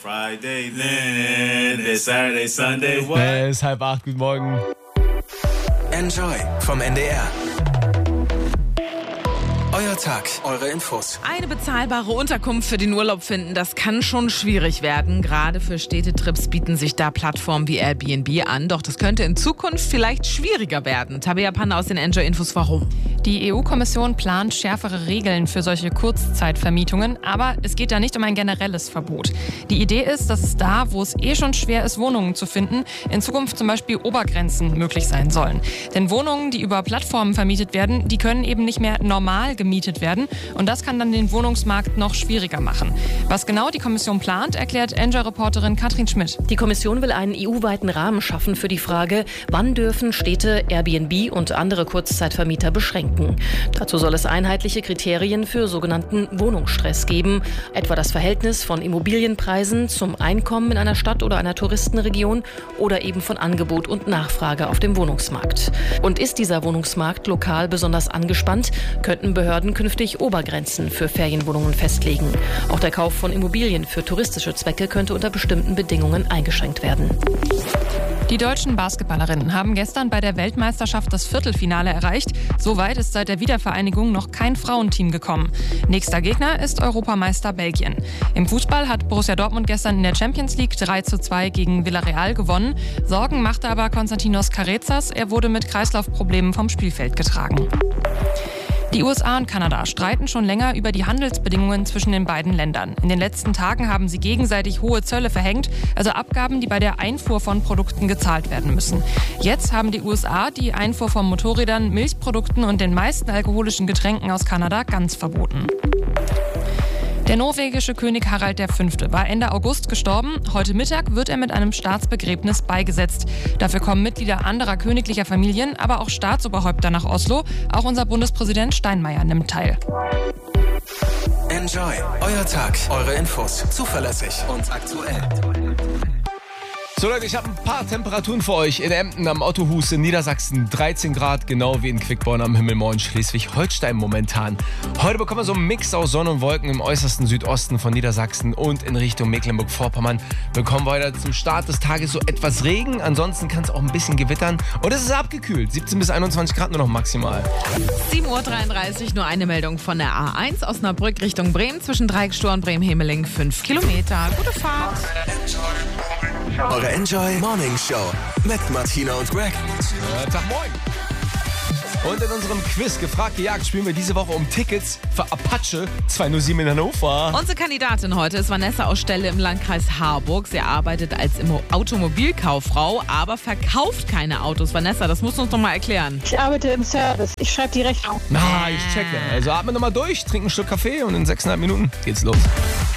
Friday, then it's Saturday, Sunday. What? Es ist 7:30, guten Morgen. Enjoy vom NDR. Euer Tag, eure Infos. Eine bezahlbare Unterkunft für den Urlaub finden, das kann schon schwierig werden. Gerade für Städtetrips bieten sich da Plattformen wie Airbnb an. Doch das könnte in Zukunft vielleicht schwieriger werden. Tabea Panna aus den Enjoy-Infos, warum? Die EU-Kommission plant schärfere Regeln für solche Kurzzeitvermietungen, aber es geht da nicht um ein generelles Verbot. Die Idee ist, dass es da, wo es schon schwer ist, Wohnungen zu finden, in Zukunft zum Beispiel Obergrenzen möglich sein sollen. Denn Wohnungen, die über Plattformen vermietet werden, die können eben nicht mehr normal gemietet werden und das kann dann den Wohnungsmarkt noch schwieriger machen. Was genau die Kommission plant, erklärt Enjoy-Reporterin Katrin Schmidt. Die Kommission will einen EU-weiten Rahmen schaffen für die Frage, wann dürfen Städte Airbnb und andere Kurzzeitvermieter beschränken. Dazu soll es einheitliche Kriterien für sogenannten Wohnungsstress geben, etwa das Verhältnis von Immobilienpreisen zum Einkommen in einer Stadt oder einer Touristenregion oder eben von Angebot und Nachfrage auf dem Wohnungsmarkt. Und ist dieser Wohnungsmarkt lokal besonders angespannt, könnten Behörden künftig Obergrenzen für Ferienwohnungen festlegen. Auch der Kauf von Immobilien für touristische Zwecke könnte unter bestimmten Bedingungen eingeschränkt werden. Die deutschen Basketballerinnen haben gestern bei der Weltmeisterschaft das Viertelfinale erreicht. Soweit ist seit der Wiedervereinigung noch kein Frauenteam gekommen. Nächster Gegner ist Europameister Belgien. Im Fußball hat Borussia Dortmund gestern in der Champions League 3:2 gegen Villarreal gewonnen. Sorgen machte aber Konstantinos Karezas. Er wurde mit Kreislaufproblemen vom Spielfeld getragen. Die USA und Kanada streiten schon länger über die Handelsbedingungen zwischen den beiden Ländern. In den letzten Tagen haben sie gegenseitig hohe Zölle verhängt, also Abgaben, die bei der Einfuhr von Produkten gezahlt werden müssen. Jetzt haben die USA die Einfuhr von Motorrädern, Milchprodukten und den meisten alkoholischen Getränken aus Kanada ganz verboten. Der norwegische König Harald V. war Ende August gestorben. Heute Mittag wird er mit einem Staatsbegräbnis beigesetzt. Dafür kommen Mitglieder anderer königlicher Familien, aber auch Staatsoberhäupter nach Oslo. Auch unser Bundespräsident Steinmeier nimmt teil. Enjoy, euer Tag, eure Infos. Zuverlässig und aktuell. So Leute, ich habe ein paar Temperaturen für euch. In Emden am Ottohus in Niedersachsen 13 Grad, genau wie in Quickborn am Himmelmoor in Schleswig-Holstein momentan. Heute bekommen wir so einen Mix aus Sonne und Wolken im äußersten Südosten von Niedersachsen und in Richtung Mecklenburg-Vorpommern. Bekommen wir heute zum Start des Tages so etwas Regen, ansonsten kann es auch ein bisschen gewittern. Und es ist abgekühlt, 17 bis 21 Grad nur noch maximal. 7:33 Uhr, nur eine Meldung von der A1 Osnabrück Richtung Bremen zwischen Dreieckstor und Bremen-Hemeling 5 Kilometer. Gute Fahrt. Eure Enjoy Morning Show mit Martina und Greg. Tag moin. Und in unserem Quiz Gefragt gejagt spielen wir diese Woche um Tickets für Apache 207 in Hannover. Unsere Kandidatin heute ist Vanessa aus Stelle im Landkreis Harburg. Sie arbeitet als Automobilkauffrau, aber verkauft keine Autos. Vanessa, das musst du uns noch mal erklären. Ich arbeite im Service. Ich schreibe die Rechnung. Na, ich checke. Also atmen nochmal durch, trinken ein Stück Kaffee und in 6,5 Minuten geht's los.